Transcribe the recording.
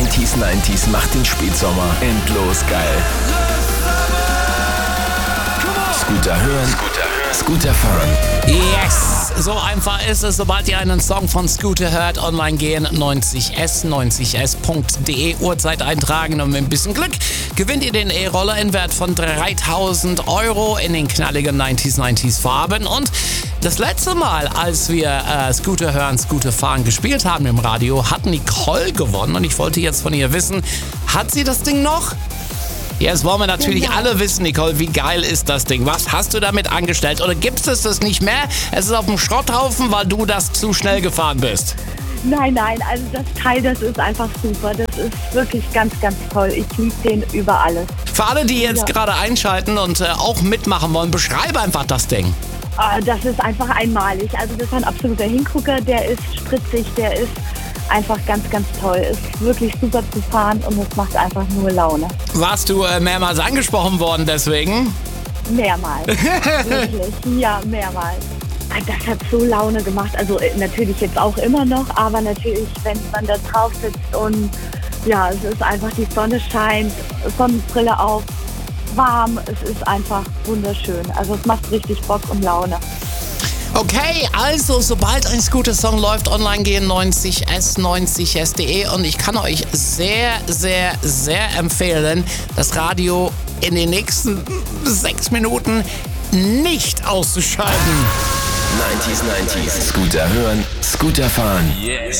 90s macht den Spätsommer endlos geil. Scooter hören, Scooter fahren. Yes, so einfach ist es. Sobald ihr einen Song von Scooter hört, online gehen, 90s.de, Uhrzeit eintragen und mit ein bisschen Glück gewinnt ihr den E-Roller in Wert von 3.000 € in den knalligen 90s Farben. Und das letzte Mal, als wir Scooter hören, Scooter fahren gespielt haben im Radio, hat Nicole gewonnen. Und ich wollte jetzt von ihr wissen, hat sie das Ding noch? Jetzt wollen wir natürlich alle wissen, Nicole, wie geil ist das Ding? Was hast du damit angestellt? Oder gibt es das nicht mehr? Es ist auf dem Schrotthaufen, weil du das zu schnell gefahren bist. Nein, also das Teil, das ist einfach super. Das ist wirklich ganz, ganz toll. Ich liebe den über alles. Für alle, die jetzt gerade einschalten und auch mitmachen wollen, beschreibe einfach das Ding. Das ist einfach einmalig. Also das ist ein absoluter Hingucker. Der ist spritzig, der ist einfach ganz, ganz toll. Ist wirklich super zu fahren und es macht einfach nur Laune. Warst du mehrmals angesprochen worden deswegen? Mehrmals. Wirklich, ja, mehrmals. Das hat so Laune gemacht. Also natürlich jetzt auch immer noch, aber natürlich, wenn man da drauf sitzt und ja, es ist einfach, die Sonne scheint, Sonnenbrille auf, warm, es ist einfach wunderschön. Also es macht richtig Bock und Laune. Okay, also sobald ein Scooter-Song läuft, online gehen, 90s.de und ich kann euch sehr, sehr, sehr empfehlen, das Radio in den nächsten 6 Minuten nicht auszuschalten. 90s, Scooter hören, Scooter fahren. Yes.